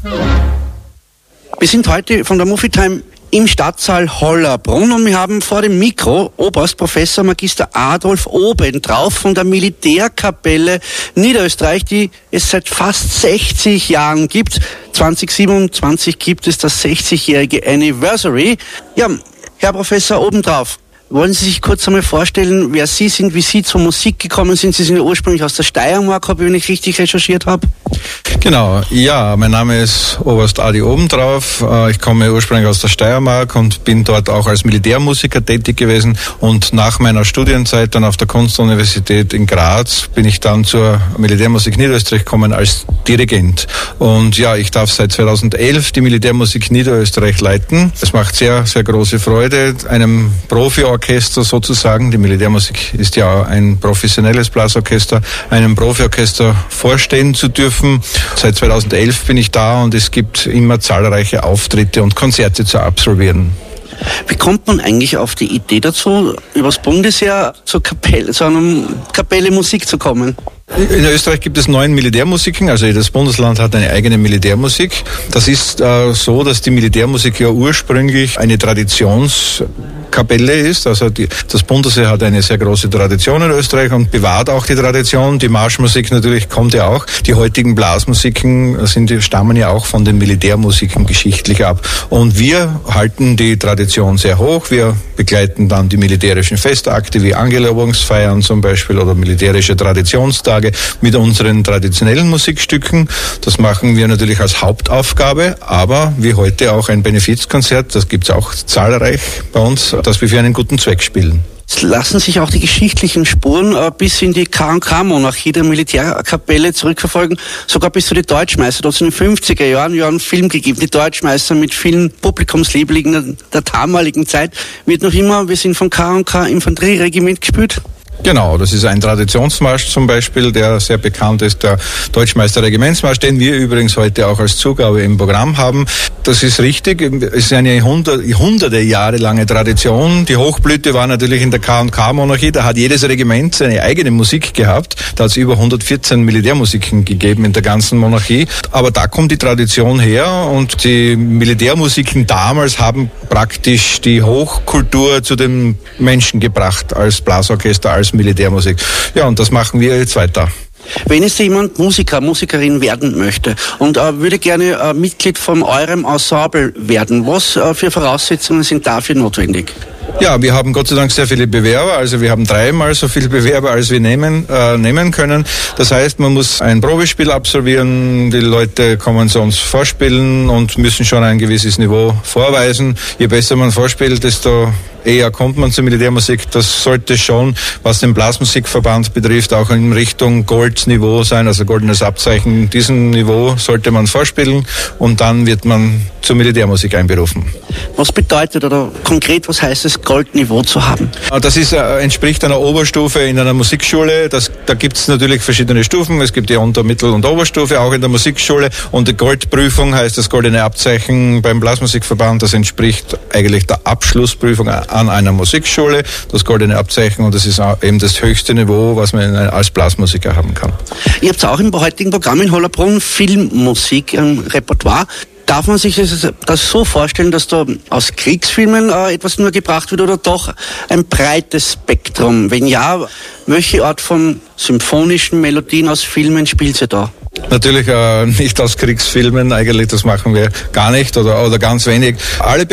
Wir sind heute von der Movie Time im Stadtsaal Hollabrunn und wir haben vor dem Mikro Oberst Professor Magister Adolf Obendrauf von der Militärkapelle Niederösterreich, die es seit fast 60 Jahren gibt. 2027 gibt es das 60-jährige Anniversary. Ja, Herr Professor Obendrauf, wollen Sie sich kurz einmal vorstellen, wer Sie sind, wie Sie zur Musik gekommen sind? Sie sind ja ursprünglich aus der Steiermark, wenn ich richtig recherchiert habe. Genau, ja, mein Name ist Oberst Adi Obendrauf. Ich komme ursprünglich aus der Steiermark und bin dort auch als Militärmusiker tätig gewesen. Und nach meiner Studienzeit dann auf der Kunstuniversität in Graz bin ich dann zur Militärmusik Niederösterreich gekommen als Dirigent. Und ja, ich darf seit 2011 die Militärmusik Niederösterreich leiten. Es macht sehr, sehr große Freude, einem Profiorchester sozusagen, die Militärmusik ist ja ein professionelles Blasorchester, einem Profiorchester vorstehen zu dürfen. Seit 2011 bin ich da und es gibt immer zahlreiche Auftritte und Konzerte zu absolvieren. Wie kommt man eigentlich auf die Idee dazu, übers Bundesheer zu einer Kapelle Musik zu kommen? In Österreich gibt es 9 Militärmusiken, also jedes Bundesland hat eine eigene Militärmusik. Das ist so, dass die Militärmusik ja ursprünglich eine Traditionskapelle ist. Also das Bundesheer hat eine sehr große Tradition in Österreich und bewahrt auch die Tradition. Die Marschmusik natürlich kommt ja auch. Die heutigen Blasmusiken stammen ja auch von den Militärmusiken geschichtlich ab. Und wir halten die Tradition sehr hoch. Wir begleiten dann die militärischen Festakte wie Angelobungsfeiern zum Beispiel oder militärische Traditionstage mit unseren traditionellen Musikstücken. Das machen wir natürlich als Hauptaufgabe, aber wie heute auch ein Benefizkonzert, das gibt es auch zahlreich bei uns, das wir für einen guten Zweck spielen. Es lassen sich auch die geschichtlichen Spuren bis in die K&K-Monarchie der Militärkapelle zurückverfolgen, sogar bis zu den Deutschmeister. Dort sind in den 50er Jahren einen Film gegeben, die Deutschmeister mit vielen Publikumslieblichen der damaligen Zeit. Wird noch immer, wir sind vom K&K Infanterieregiment gespielt. Genau, das ist ein Traditionsmarsch zum Beispiel, der sehr bekannt ist, der Deutschmeister Regimentsmarsch, den wir übrigens heute auch als Zugabe im Programm haben. Das ist richtig, es ist eine hunderte Jahre lange Tradition. Die Hochblüte war natürlich in der K&K-Monarchie, da hat jedes Regiment seine eigene Musik gehabt. Da hat es über 114 Militärmusiken gegeben in der ganzen Monarchie. Aber da kommt die Tradition her und die Militärmusiken damals haben praktisch die Hochkultur zu den Menschen gebracht als Blasorchester, als Militärmusik. Ja, und das machen wir jetzt weiter. Wenn jetzt jemand Musikerin werden möchte und würde gerne Mitglied von eurem Ensemble werden, was für Voraussetzungen sind dafür notwendig? Ja, wir haben Gott sei Dank sehr viele Bewerber, also wir haben 3-mal so viele Bewerber, als wir nehmen können. Das heißt, man muss ein Probespiel absolvieren, die Leute kommen zu uns vorspielen und müssen schon ein gewisses Niveau vorweisen. Je besser man vorspielt, desto eher kommt man zur Militärmusik. Das sollte schon, was den Blasmusikverband betrifft, auch in Richtung Goldniveau sein, also goldenes Abzeichen. Diesen Niveau sollte man vorspielen und dann wird man zur Militärmusik einberufen. Was bedeutet oder konkret, was heißt es, Goldniveau zu haben? Das entspricht einer Oberstufe in einer Musikschule. Da gibt es natürlich verschiedene Stufen. Es gibt die Unter-, Mittel- und Oberstufe, auch in der Musikschule. Und die Goldprüfung heißt das goldene Abzeichen beim Blasmusikverband. Das entspricht eigentlich der Abschlussprüfung an einer Musikschule, das goldene Abzeichen. Und das ist eben das höchste Niveau, was man als Blasmusiker haben kann. Ihr habt auch im heutigen Programm in Hollabrunn Filmmusik im Repertoire. Darf man sich das so vorstellen, dass da aus Kriegsfilmen etwas nur gebracht wird oder doch ein breites Spektrum? Wenn ja, welche Art von symphonischen Melodien aus Filmen spielt ihr da? Natürlich nicht aus Kriegsfilmen, eigentlich, das machen wir gar nicht oder ganz wenig. Alle